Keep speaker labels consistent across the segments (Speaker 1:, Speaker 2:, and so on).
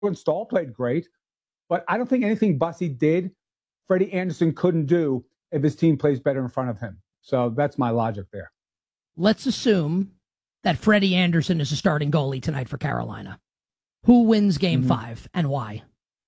Speaker 1: Stahl played great, but I don't think anything Bussy did, Freddie Anderson couldn't do if his team plays better in front of him. So that's my logic there.
Speaker 2: Let's assume that Freddie Anderson is a starting goalie tonight for Carolina. Who wins Game 5 and why?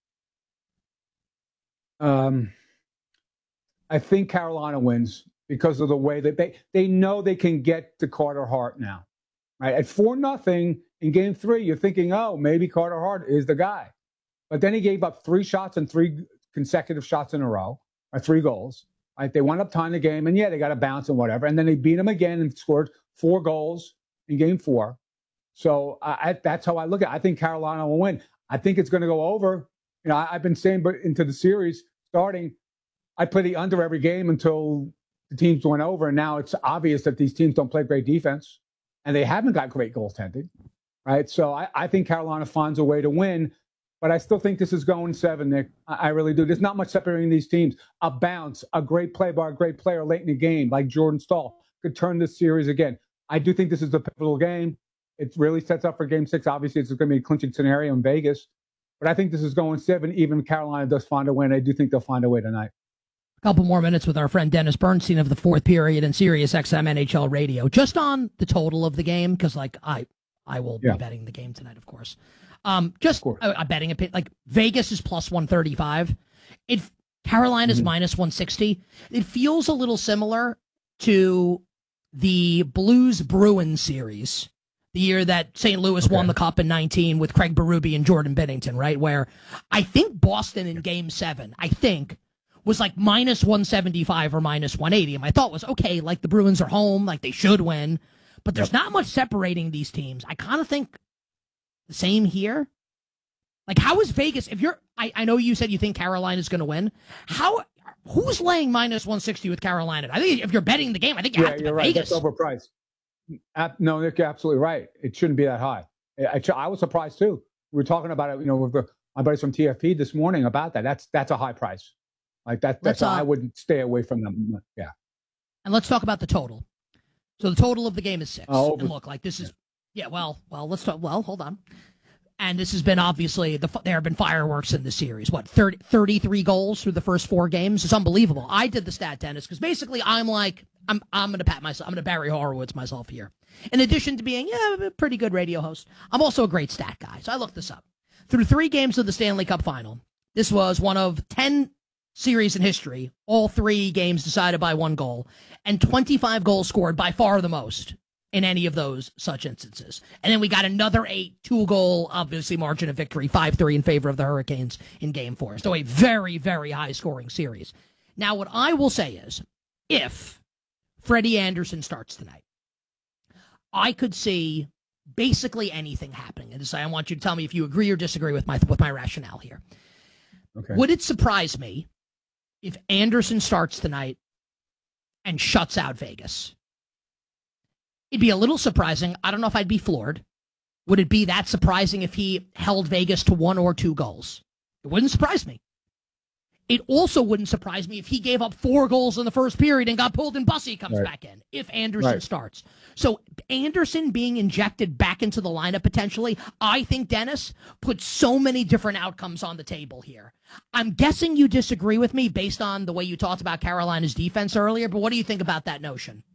Speaker 1: I think Carolina wins because of the way that they know they can get to Carter Hart now. Right? At 4-0 in Game 3, you're thinking, oh, maybe Carter Hart is the guy. But then he gave up 3 shots and 3 consecutive shots in a row, or 3 goals. Right? They wound up tying the game, and they got a bounce and whatever. And then they beat him again and scored 4 goals in Game 4. So that's how I look at it. I think Carolina will win. I think it's going to go over. I've been saying, but into the series starting, I play the under every game until the teams went over. And now it's obvious that these teams don't play great defense, and they haven't got great goaltending. Right? So I think Carolina finds a way to win. But I still think this is going 7, Nick. I really do. There's not much separating these teams. A bounce, a great play by a great player late in the game, like Jordan Stahl, could turn this series again. I do think this is the pivotal game. It really sets up for Game 6. Obviously, it's going to be a clinching scenario in Vegas. But I think this is going 7. Even if Carolina does find a win, I do think they'll find a way tonight.
Speaker 2: A couple more minutes with our friend Dennis Bernstein of the 4th period and Sirius XM NHL Radio. Just on the total of the game, because I will be betting the game tonight, of course. I'm betting a like Vegas is plus 135. Carolina's minus 160. It feels a little similar to the Blues Bruins series, the year that St. Louis won the Cup in 19 with Craig Berube and Jordan Binnington, right? Where I think Boston in Game 7, was like minus 175 or minus 180. And my thought was, okay, like the Bruins are home, like they should win. But there's not much separating these teams. I kind of think the same here. Like, how is Vegas? I know you said you think Carolina's going to win. Who's laying minus 160 with Carolina? I think if you're betting the game, I think you have to bet
Speaker 1: right.
Speaker 2: Vegas.
Speaker 1: That's overpriced. No, Nick, you're absolutely right. It shouldn't be that high. I was surprised too. We were talking about it, with my buddies from TFP this morning about that. That's a high price. Like that's I would stay away from them. Yeah.
Speaker 2: And let's talk about the total. So the total of the game is 6. And look, like this is, let's talk. Well, hold on. And this has been obviously there have been fireworks in the series. 33 goals through the first 4 games? It's unbelievable. I did the stat, Dennis, because basically I'm going to pat myself. I'm going to Barry Horowitz myself here. In addition to being a pretty good radio host, I'm also a great stat guy. So I looked this up. Through 3 games of the Stanley Cup Final, this was one of 10 series in history, all 3 games decided by 1 goal, and 25 goals scored, by far the most in any of those such instances. And then we got another 8, 2-goal, obviously, margin of victory, 5-3 in favor of the Hurricanes in Game 4. So a very, very high-scoring series. Now, what I will say is, if Freddie Anderson starts tonight, I could see basically anything happening. And I want you to tell me if you agree or disagree with my rationale here. Okay. Would it surprise me if Anderson starts tonight and shuts out Vegas? It'd be a little surprising. I don't know if I'd be floored. Would it be that surprising if he held Vegas to 1 or 2 goals? It wouldn't surprise me. It also wouldn't surprise me if he gave up 4 goals in the first period and got pulled and Bussy comes back in, if Anderson starts. So Anderson being injected back into the lineup potentially, I think, Dennis, puts so many different outcomes on the table here. I'm guessing you disagree with me based on the way you talked about Carolina's defense earlier, but what do you think about that notion?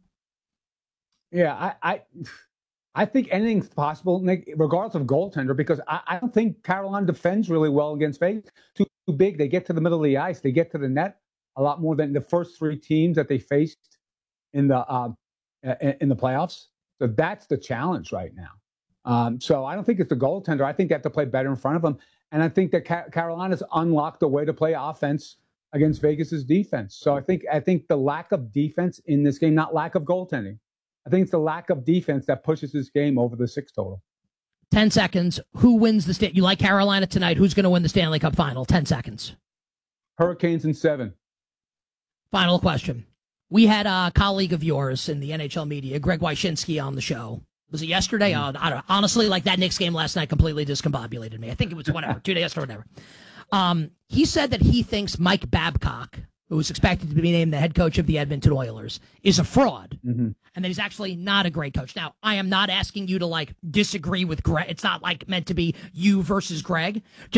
Speaker 1: Yeah, I think anything's possible, Nick, regardless of goaltender, because I don't think Carolina defends really well against Vegas. Too big. They get to the middle of the ice. They get to the net a lot more than the first 3 teams that they faced in the playoffs. So that's the challenge right now. So I don't think it's the goaltender. I think they have to play better in front of them. And I think that Carolina's unlocked a way to play offense against Vegas's defense. So I think the lack of defense in this game, not lack of goaltending, I think it's the lack of defense that pushes this game over the 6 total.
Speaker 2: 10 seconds. Who wins the You like Carolina tonight. Who's going to win the Stanley Cup final? 10 seconds.
Speaker 1: Hurricanes in 7.
Speaker 2: Final question. We had a colleague of yours in the NHL media, Greg Wyshynski, on the show. Was it yesterday? I don't know. Honestly, like that Knicks game last night completely discombobulated me. I think it was 2 days or whatever. He said that he thinks Mike Babcock who is expected to be named the head coach of the Edmonton Oilers, is a fraud, and that he's actually not a great coach. Now, I am not asking you to, like, disagree with Greg. It's not, like, meant to be you versus Greg.